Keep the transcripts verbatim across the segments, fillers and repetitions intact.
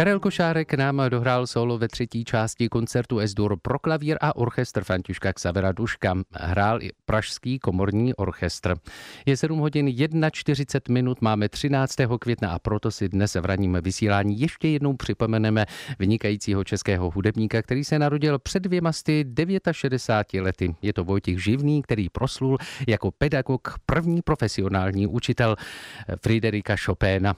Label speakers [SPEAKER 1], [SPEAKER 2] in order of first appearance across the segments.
[SPEAKER 1] Karel Košárek nám dohrál solo ve třetí části koncertu Es-dur pro klavír a orchestr Františka Xavera Duška. Hrál i Pražský komorní orchestr. Je sedm hodin čtyřicet jedna minut, máme třináctého května a proto si dnes v ranním vysílání ještě jednou připomeneme vynikajícího českého hudebníka, který se narodil před dvěma sty šedesáti devíti lety. Je to Vojtěch Živný, který proslul jako pedagog, první profesionální učitel Fryderika Chopina.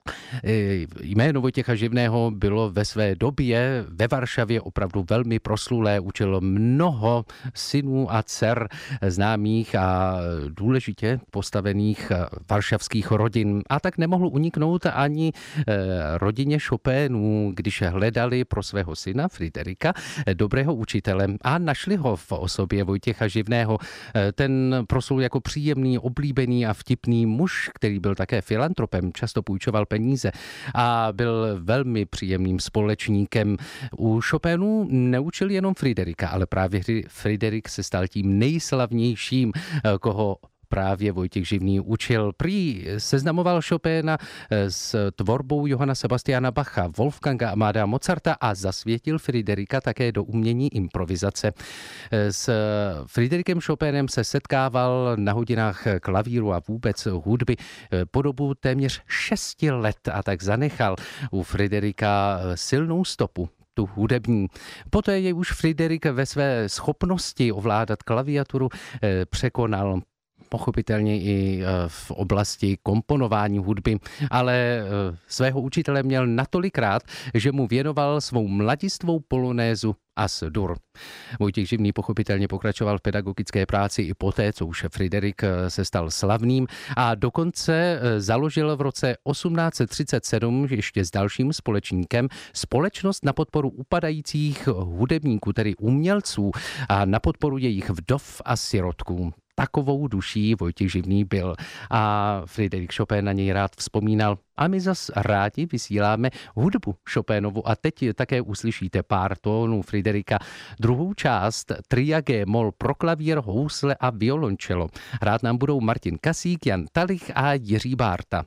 [SPEAKER 1] Jméno Vojtěcha Živného bylo ve své době ve Varšavě opravdu velmi proslulé, učil mnoho synů a dcer známých a důležitě postavených varšavských rodin. A tak nemohl uniknout ani rodině Chopinů, když hledali pro svého syna Fryderika dobrého učitele a našli ho v osobě Vojtěcha Živného. Ten proslul jako příjemný, oblíbený a vtipný muž, který byl také filantropem, často půjčoval peníze a byl velmi příjemným společníkem. U Chopinů neučil jenom Fryderika, ale právě Fryderik se stal tím nejslavnějším, koho právě Vojtěch Živný učil. Prý seznamoval Chopina s tvorbou Johanna Sebastiana Bacha, Wolfganga Amadea Mozarta a zasvětil Fryderika také do umění improvizace. S Fryderikem Chopinem se setkával na hodinách klavíru a vůbec hudby po dobu téměř šesti let a tak zanechal u Fryderika silnou stopu, tu hudební. Poté je už Fryderik ve své schopnosti ovládat klaviaturu překonal pochopitelně i v oblasti komponování hudby, ale svého učitele měl natolik rád, že mu věnoval svou mladistvou polonézu Es-dur. Vojtěch Živný pochopitelně pokračoval v pedagogické práci i poté, co už Fryderik se stal slavným a dokonce založil v roce osmnáct set třicet sedm ještě s dalším společníkem společnost na podporu upadajících hudebníků, tedy umělců a na podporu jejich vdov a sirotků. Takovou duší Vojtěch Živný byl a Fryderik Chopin na něj rád vzpomínal. A my zas rádi vysíláme hudbu Chopinovu a teď také uslyšíte pár tónů Fryderika. Druhou část tria G-moll pro klavír, housle a violoncello. Hrát nám budou Martin Kasík, Jan Talich a Jiří Bárta.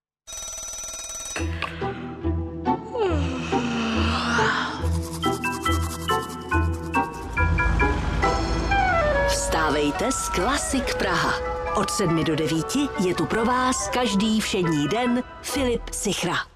[SPEAKER 2] Vstávejte s Klasik Praha. Od sedmi do devíti je tu pro vás každý všední den Filip Sichra.